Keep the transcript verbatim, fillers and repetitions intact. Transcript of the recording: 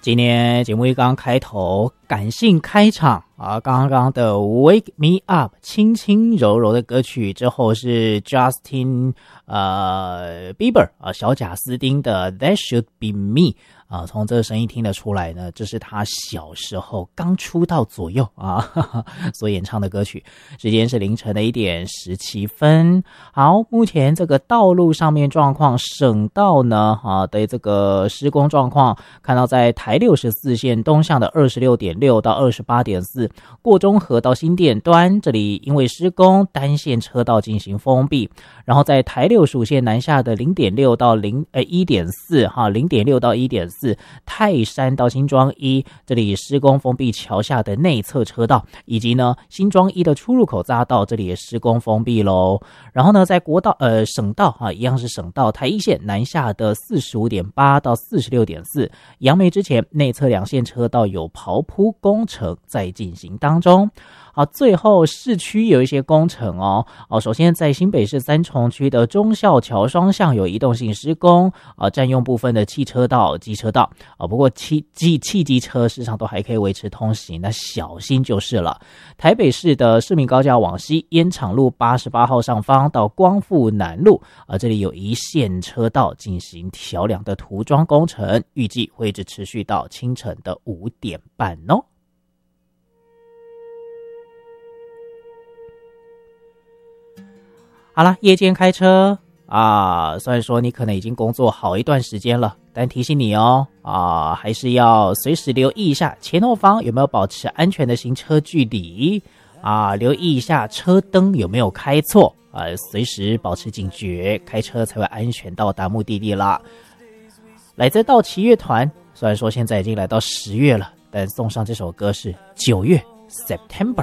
今天节目一刚开头，感性开场啊，刚刚的 Wake Me Up 轻轻柔柔的歌曲之后是 Justin 呃 Bieber 啊小贾斯汀的 That Should Be Me 啊，从这个声音听得出来呢，这是他小时候刚出道左右啊哈哈所演唱的歌曲。时间是凌晨的一点十七分。好，目前这个道路上面状况，省道呢啊的这个施工状况，看到在台六十四线东向的 二十六点六 到 二十八点四， 过中和到新店端，这里因为施工单线车道进行封闭。然后在台六十五线南下的 零点六 到0呃 一点四 哈 零点六 到 一点四， 泰山到新庄一，这里施工封闭桥下的内侧车道，以及呢新庄一的出入口匝道，这里也施工封闭咯。然后呢在国道呃省道啊，一样是省道，台一线南下的 四十五点八 到 四十六点四， 杨梅之前内侧两线车道有刨铺工程在进行当中。好，最后市区有一些工程哦。哦，首先在新北市三重区的忠孝桥双向有移动性施工，啊，占用部分的汽车道、机车道。啊，不过汽汽汽机车事实上都还可以维持通行，那小心就是了。台北市的市民高架往西，烟厂路八十八号上方到光复南路，啊，这里有一线车道进行桥梁的涂装工程，预计会一直持续到清晨的五点半哦。好了，夜间开车啊，虽然说你可能已经工作好一段时间了，但提醒你哦啊，还是要随时留意一下前后方有没有保持安全的行车距离啊，留意一下车灯有没有开错啊，随时保持警觉，开车才会安全到达目的地啦。来自道奇乐团，虽然说现在已经来到十月了，但送上这首歌是九月 September。